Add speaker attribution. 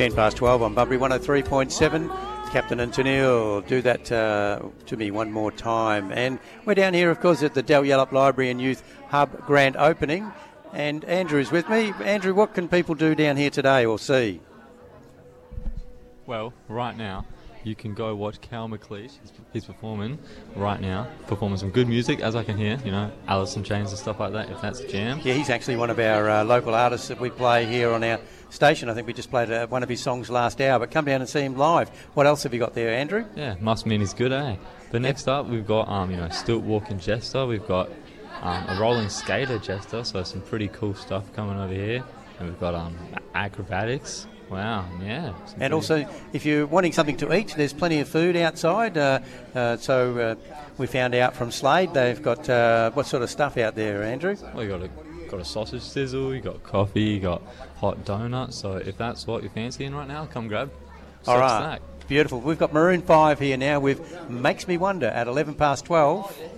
Speaker 1: 10 past 12 on Bunbury 103.7. Captain and Tennille, do that to me one more time. And we're down here, of course, at the Dalyellup Library and Youth Hub grand opening. And Andrew's with me. Andrew, what can people do down here today or see?
Speaker 2: Well, right now, you can go watch Cal McLeish. He's performing right now, performing some good music, as I can hear, Alice in Chains and stuff like that, if that's a jam.
Speaker 1: Yeah, he's actually one of our local artists that we play here on our station. I think we just played one of his songs last hour, but come down and see him live. What else have you got there, Andrew?
Speaker 2: Yeah, must mean he's good, eh? But next up, we've got, Stilt Walking Jester. We've got a rolling skater jester, so some pretty cool stuff coming over here. And we've got acrobatics. Wow, yeah.
Speaker 1: And also, if you're wanting something to eat, there's plenty of food outside. So we found out from Slade they've got what sort of stuff out there, Andrew?
Speaker 2: Well, you got a sausage sizzle, you got coffee, you got hot donuts. So if that's what you're fancying right now, come grab.
Speaker 1: All right, beautiful. We've got Maroon 5 here now with Makes Me Wonder at 11 past 12.